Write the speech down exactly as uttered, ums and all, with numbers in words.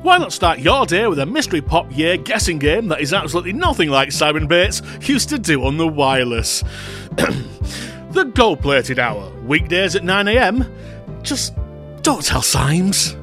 Why not start your day with a mystery pop year guessing game that is absolutely nothing like Simon Bates used to do on the wireless? The Gold Plated Hour, weekdays at nine a m. Just don't tell Symes.